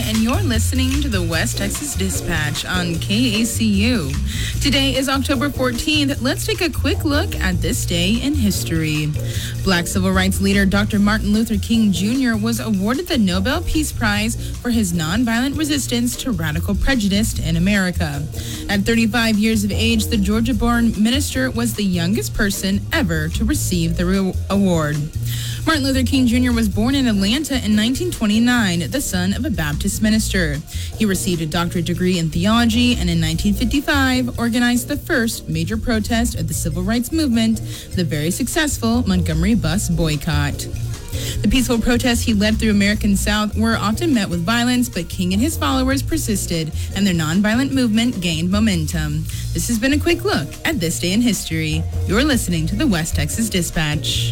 and you're listening to the West Texas Dispatch on KACU. Today is October 14th. Let's take a quick look at this day in history. Black civil rights leader Dr. Martin Luther King Jr. was awarded the Nobel Peace Prize for his nonviolent resistance to radical prejudice in America. At 35 years of age, the Georgia-born minister was the youngest person ever to receive the award. Martin Luther King Jr. was born in Atlanta in 1929, the son of a Baptist minister. He received a doctorate degree in theology and in 1955 organized the first major protest of the civil rights movement, the very successful Montgomery bus boycott. The peaceful protests he led through American South were often met with violence, but King and his followers persisted, and their nonviolent movement gained momentum. This has been a quick look at this day in history. You're listening to the West Texas Dispatch.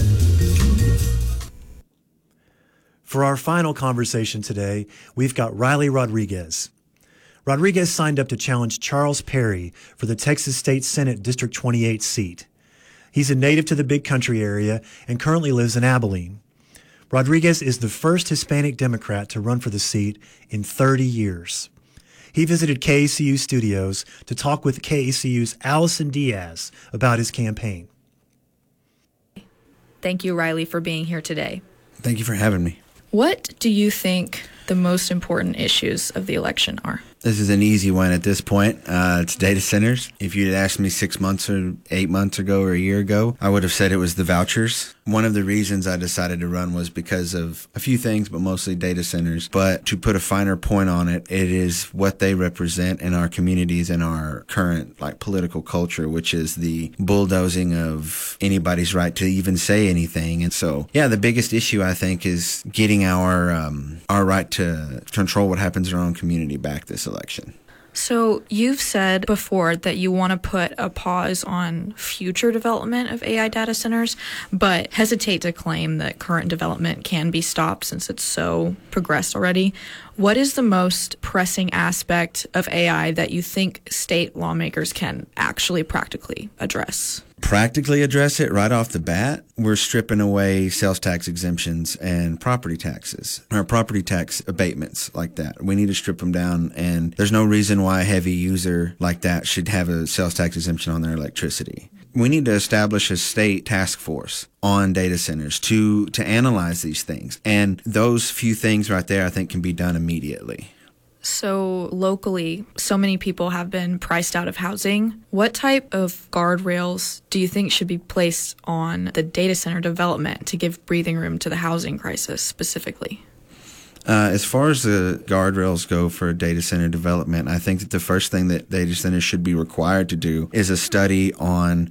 For our final conversation today, we've got Riley Rodriguez. Rodriguez signed up to challenge Charles Perry for the Texas State Senate District 28 seat. He's a native to the Big Country area and currently lives in Abilene. Rodriguez is the first Hispanic Democrat to run for the seat in 30 years. He visited KACU studios to talk with KACU's Allison Diaz about his campaign. Thank you, Riley, for being here today. Thank you for having me. What do you think the most important issues of the election are? This is an easy one at this point. It's data centers. If you'd asked me 6 months or 8 months ago or a year ago, I would have said it was the vouchers. One of the reasons I decided to run was because of a few things, but mostly data centers. But to put a finer point on it, it is what they represent in our communities and our current political culture, which is the bulldozing of anybody's right to even say anything. And so, the biggest issue I think is getting our right to control what happens in our own community back this election. So you've said before that you want to put a pause on future development of AI data centers, but hesitate to claim that current development can be stopped since it's so progressed already. What is the most pressing aspect of AI that you think state lawmakers can actually practically address? Practically address it right off the bat? We're stripping away sales tax exemptions and property taxes, or property tax abatements like that. We need to strip them down, and there's no reason why a heavy user like that should have a sales tax exemption on their electricity. We need to establish a state task force on data centers to analyze these things. And those few things right there, I think, can be done immediately. So locally, so many people have been priced out of housing. What type of guardrails do you think should be placed on the data center development to give breathing room to the housing crisis specifically? As far as the guardrails go for data center development, I think that the first thing that data centers should be required to do is a study on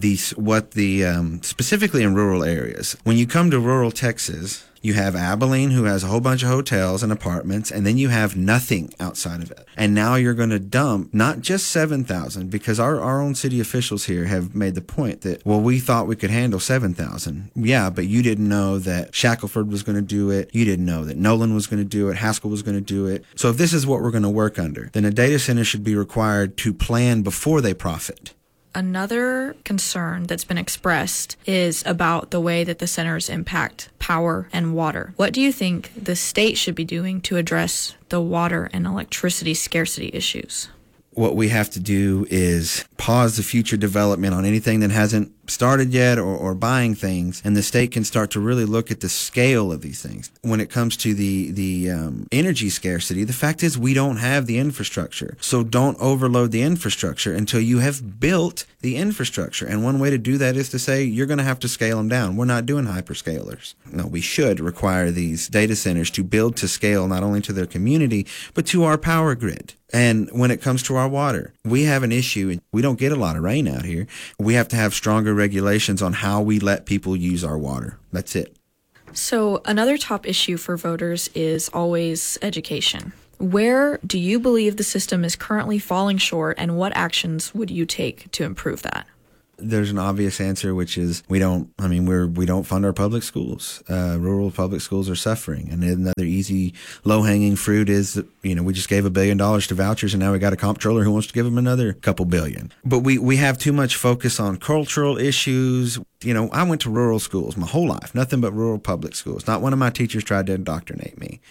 specifically in rural areas. When you come to rural Texas, you have Abilene, who has a whole bunch of hotels and apartments, and then you have nothing outside of it. And now you're going to dump not just 7,000, because our own city officials here have made the point that, well, we thought we could handle 7,000. Yeah, but you didn't know that Shackelford was going to do it. You didn't know that Nolan was going to do it. Haskell was going to do it. So if this is what we're going to work under, then a data center should be required to plan before they profit. Another concern that's been expressed is about the way that the centers impact power and water. What do you think the state should be doing to address the water and electricity scarcity issues? What we have to do is pause the future development on anything that hasn't started yet or buying things, and the state can start to really look at the scale of these things. When it comes to the energy scarcity, the fact is we don't have the infrastructure. So don't overload the infrastructure until you have built the infrastructure. And one way to do that is to say you're going to have to scale them down. We're not doing hyperscalers. No, we should require these data centers to build to scale not only to their community, but to our power grid. And when it comes to our water, we have an issue. We don't get a lot of rain out here. We have to have stronger regulations on how we let people use our water. That's it. So another top issue for voters is always education. Where do you believe the system is currently falling short, and what actions would you take to improve that? There's an obvious answer, which is we don't fund our public schools. Rural public schools are suffering. And another easy low-hanging fruit is that, we just gave $1 billion to vouchers, and now we got a comptroller who wants to give them another couple billion. But we have too much focus on cultural issues. I went to rural schools my whole life, nothing but rural public schools. Not one of my teachers tried to indoctrinate me.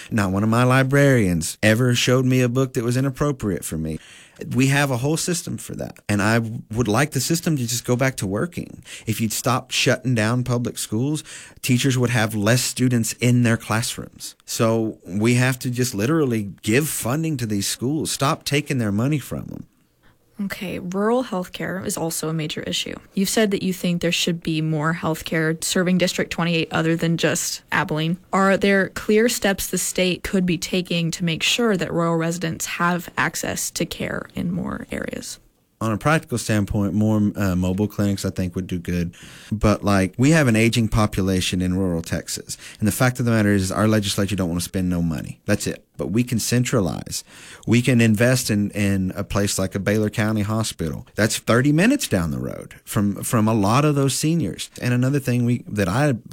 Not one of my librarians ever showed me a book that was inappropriate for me. We have a whole system for that. And I would like the system to just go back to working. If you'd stop shutting down public schools, teachers would have less students in their classrooms. So we have to just literally give funding to these schools, stop taking their money from them. Okay, rural healthcare is also a major issue. You've said that you think there should be more healthcare serving District 28 other than just Abilene. Are there clear steps the state could be taking to make sure that rural residents have access to care in more areas? On a practical standpoint, more mobile clinics, I think, would do good. But we we have an aging population in rural Texas. And the fact of the matter is our legislature don't want to spend no money. That's it. But we can centralize. We can invest in a place like a Baylor County Hospital. That's 30 minutes down the road from a lot of those seniors. And another thing that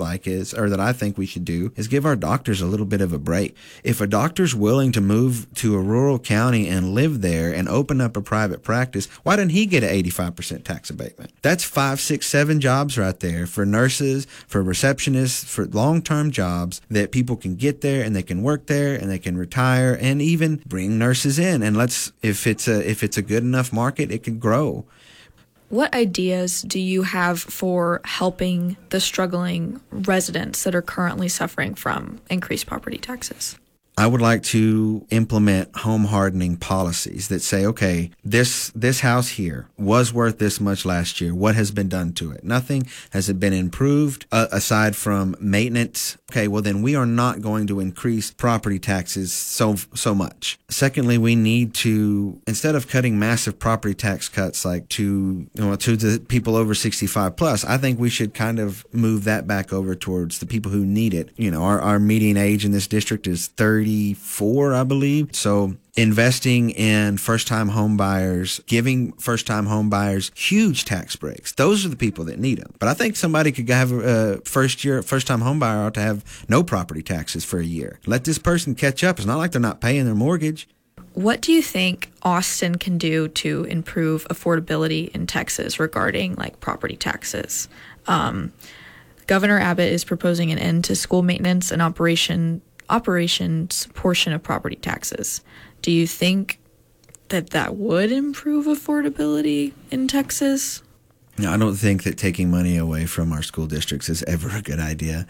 I think we should do is give our doctors a little bit of a break. If a doctor's willing to move to a rural county and live there and open up a private practice, why didn't he get an 85% tax abatement? That's 5, 6, 7 jobs right there for nurses, for receptionists, for long-term jobs that people can get there and they can work there and they can retire and even bring nurses in. And if it's a good enough market, it can grow. What ideas do you have for helping the struggling residents that are currently suffering from increased property taxes? I would like to implement home hardening policies that say, okay, this house here was worth this much last year. What has been done to it? Nothing. Has it been improved aside from maintenance? Okay, well then we are not going to increase property taxes so much. Secondly, we need to, instead of cutting massive property tax cuts to the people over 65 plus, I think we should kind of move that back over towards the people who need it. Our median age in this district is 34, I believe. So investing in first-time home buyers, giving first-time home buyers huge tax breaks. Those are the people that need them. But I think somebody could have a first-time home buyer ought to have no property taxes for a year. Let this person catch up. It's not like they're not paying their mortgage. What do you think Austin can do to improve affordability in Texas regarding property taxes? Governor Abbott is proposing an end to school maintenance and operations portion of property taxes. Do you think that would improve affordability in Texas? No, I don't think that taking money away from our school districts is ever a good idea.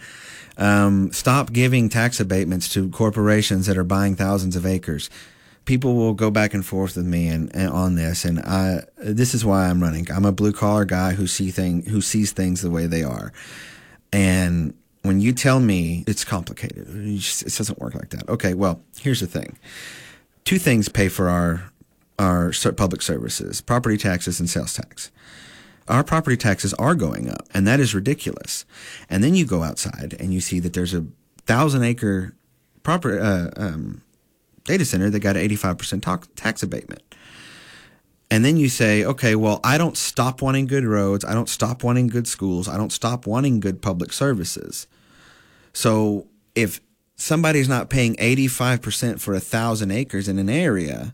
Stop giving tax abatements to corporations that are buying thousands of acres. People will go back and forth with me and on this, and this is why I'm running. I'm a blue collar guy who sees things the way they are, and when you tell me it's complicated, it doesn't work like that. Okay, well, here's the thing. 2 things pay for our public services: property taxes and sales tax. Our property taxes are going up, and that is ridiculous. And then you go outside and you see that there's a 1,000-acre property data center that got an 85% tax abatement. And then you say, okay, well, I don't stop wanting good roads. I don't stop wanting good schools. I don't stop wanting good public services. So if somebody's not paying 85% for 1,000 acres in an area,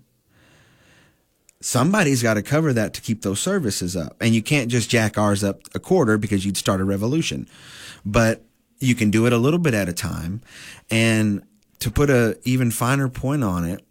somebody's got to cover that to keep those services up. And you can't just jack ours up a quarter because you'd start a revolution. But you can do it a little bit at a time. And to put a even finer point on it,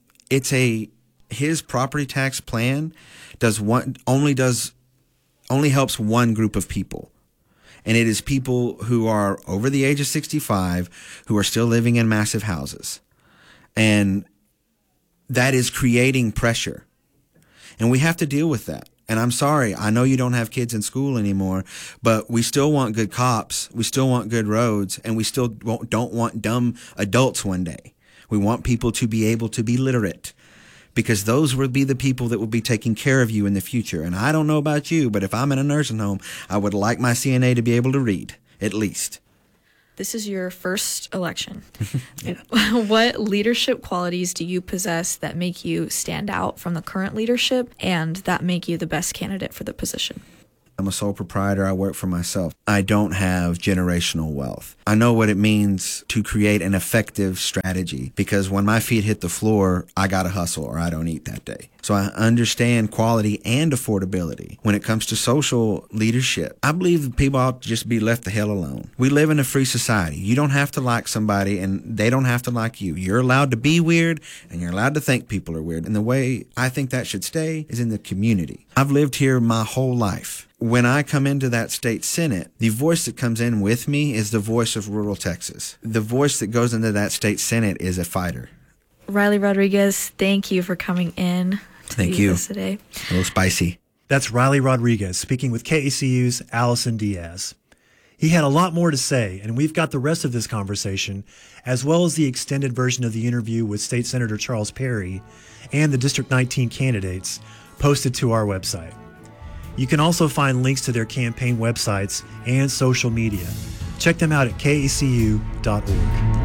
his property tax plan only helps one group of people. And it is people who are over the age of 65 who are still living in massive houses. And that is creating pressure. And we have to deal with that. And I'm sorry, I know you don't have kids in school anymore, but we still want good cops. We still want good roads. And we still don't want dumb adults one day. We want people to be able to be literate, because those will be the people that will be taking care of you in the future. And I don't know about you, but if I'm in a nursing home, I would like my CNA to be able to read, at least. This is your first election. What leadership qualities do you possess that make you stand out from the current leadership and that make you the best candidate for the position? I'm a sole proprietor. I work for myself. I don't have generational wealth. I know what it means to create an effective strategy because when my feet hit the floor, I got to hustle or I don't eat that day. So I understand quality and affordability. When it comes to social leadership, I believe that people ought to just be left the hell alone. We live in a free society. You don't have to like somebody and they don't have to like you. You're allowed to be weird and you're allowed to think people are weird. And the way I think that should stay is in the community. I've lived here my whole life. When I come into that state senate, the voice that comes in with me is the voice of rural Texas. The voice that goes into that state senate is a fighter. Riley Rodriguez, thank you for coming in. Thank you. Today. A little spicy. That's Riley Rodriguez speaking with KACU's Allison Diaz. He had a lot more to say, and we've got the rest of this conversation, as well as the extended version of the interview with State Senator Charles Perry and the District 19 candidates, posted to our website. You can also find links to their campaign websites and social media. Check them out at kacu.org.